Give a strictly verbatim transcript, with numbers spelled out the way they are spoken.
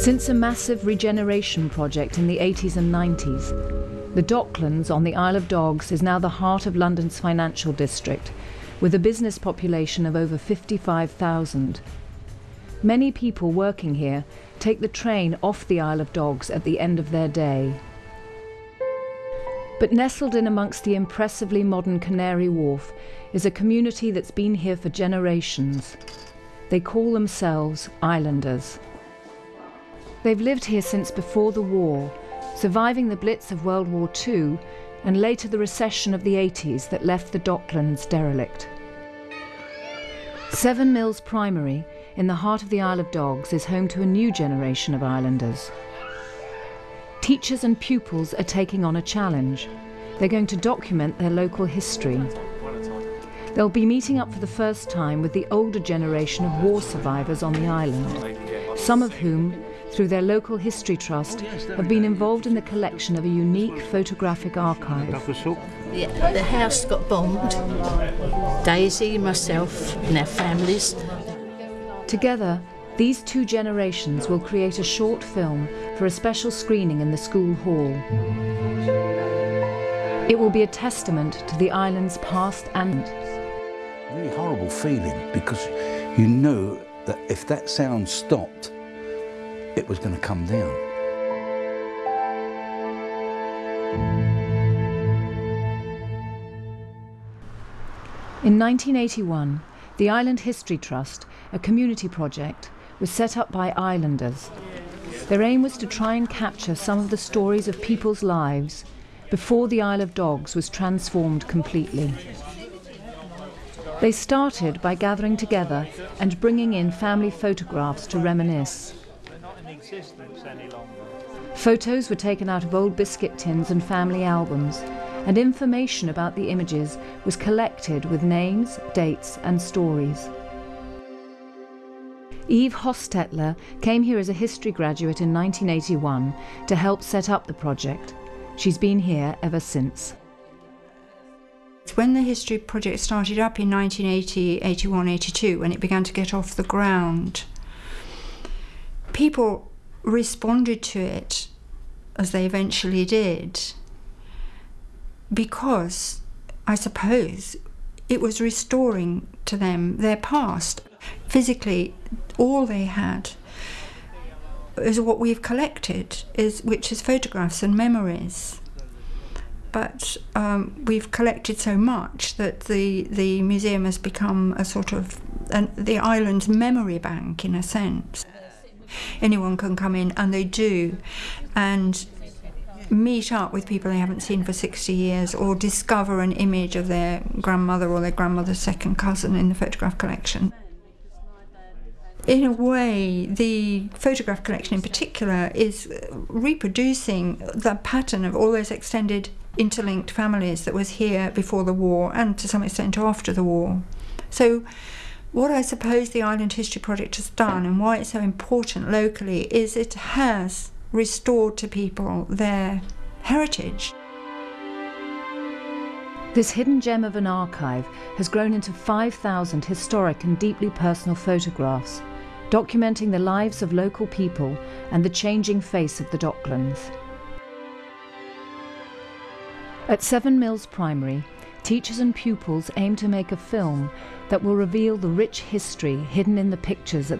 Since a massive regeneration project in the eighties and nineties, the Docklands on the Isle of Dogs is now the heart of London's financial district, with a business population of over fifty-five thousand. Many people working here take the train off the Isle of Dogs at the end of their day. But nestled in amongst the impressively modern Canary Wharf is a community that's been here for generations. They call themselves Islanders. They've lived here since before the war, surviving the Blitz of World War Two and later the recession of the eighties that left the Docklands derelict. Seven Mills Primary, in the heart of the Isle of Dogs, is home to a new generation of Islanders. Teachers and pupils are taking on a challenge. They're going to document their local history. They'll be meeting up for the first time with the older generation of war survivors on the island, some of whom, through their local history trust, have been involved in the collection of a unique photographic archive. Yeah, the house got bombed. Daisy, myself and our families. Together, these two generations will create a short film for a special screening in the school hall. It will be a testament to the island's past and... Really horrible feeling, because you know that if that sound stopped, it was going to come down. In nineteen eighty-one, the Island History Trust, a community project, was set up by Islanders. Their aim was to try and capture some of the stories of people's lives before the Isle of Dogs was transformed completely. They started by gathering together and bringing in family photographs to reminisce. Photos were taken out of old biscuit tins and family albums, and information about the images was collected with names, dates and stories. Eve Hostetler came here as a history graduate in nineteen eighty-one to help set up the project. She's been here ever since. When the history project started up in nineteen eighty, eighty-one, eighty-two, when it began to get off the ground, people responded to it as they eventually did because, I suppose, it was restoring to them their past. Physically, all they had is what we've collected, is, which is photographs and memories. But um, we've collected so much that the, the museum has become a sort of an, the island's memory bank, in a sense. Anyone can come in, and they do, and meet up with people they haven't seen for sixty years, or discover an image of their grandmother or their grandmother's second cousin in the photograph collection. In a way, the photograph collection in particular is reproducing the pattern of all those extended interlinked families that was here before the war and to some extent after the war. So what I suppose the Island History Project has done, and why it's so important locally, is it has restored to people their heritage. This hidden gem of an archive has grown into five thousand historic and deeply personal photographs, documenting the lives of local people and the changing face of the Docklands. At Seven Mills Primary, teachers and pupils aim to make a film that will reveal the rich history hidden in the pictures at